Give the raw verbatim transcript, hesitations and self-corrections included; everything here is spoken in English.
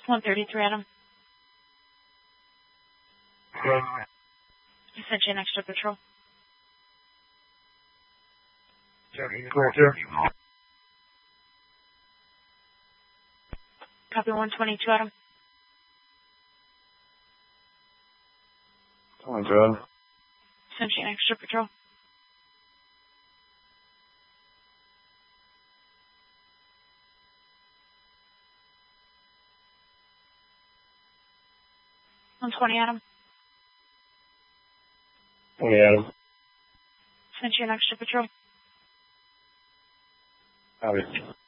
one thirty-three, Adam. I sent you an extra patrol. Copy one twenty-two, Adam. Oh, good. Sent you an extra patrol. one twenty, Adam. twenty, Adam. Sent you an extra patrol. Copy.